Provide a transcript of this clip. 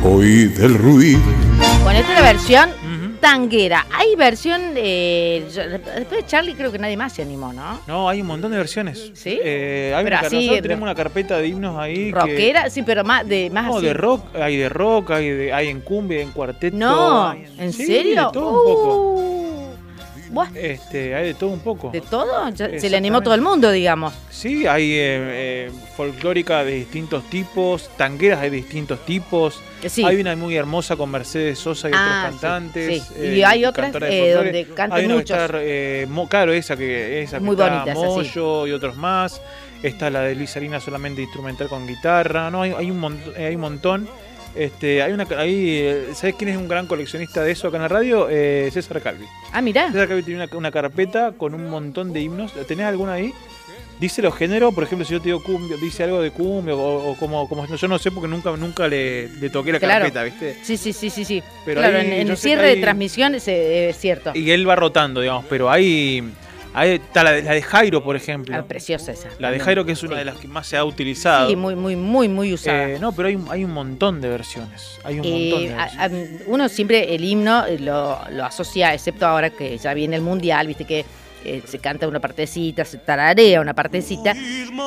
Oíd el ruido. Bueno, esta es la versión tanguera. Hay versión. Después de Charlie, creo que nadie más se animó, ¿no? No, hay un montón de versiones. ¿Sí? Nosotros tenemos una carpeta de himnos ahí. ¿Rockera? Sí, pero más así. De rock, hay en cumbia, en cuarteto. No, ¿en sí, serio? De todo un poco. Buah. Hay de todo un poco. ¿De todo? Se le animó todo el mundo, digamos. Sí, hay folclórica de distintos tipos, tangueras de distintos tipos. Sí. Hay una muy hermosa con Mercedes Sosa y otros cantantes. Sí. Y hay otras donde cantan muchos. Claro, esa que muy está bonita, Moyo y otros más. Está la de Luis Salinas solamente instrumental con guitarra. No, hay un montón. ¿Sabes quién es un gran coleccionista de eso acá en la radio? César Calvi. Ah, mirá. César Calvi tiene una carpeta con un montón de himnos. ¿Tenés alguna ahí? Dice los géneros, por ejemplo, si yo te digo cumbia, dice algo de cumbia o como yo no sé porque nunca le toqué la carpeta, ¿viste? Sí. Pero claro, en el cierre de transmisión es cierto. Y él va rotando, digamos, pero ahí está la de Jairo, por ejemplo. Preciosa esa. La de Jairo, que es una de las que más se ha utilizado. Sí, muy usada. No, pero hay un montón de versiones. Uno siempre el himno lo asocia, excepto ahora que ya viene el mundial, viste que se canta una partecita, se tararea una partecita.